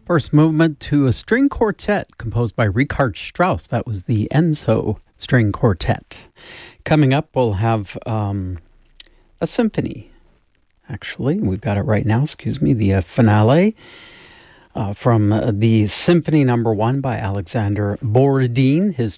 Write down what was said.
First movement to a string quartet composed by Richard Strauss. That was the Enzo String Quartet. Coming up, we'll have a symphony. Actually, we've got it right now. The finale from the Symphony No. 1 by Alexander Borodin, his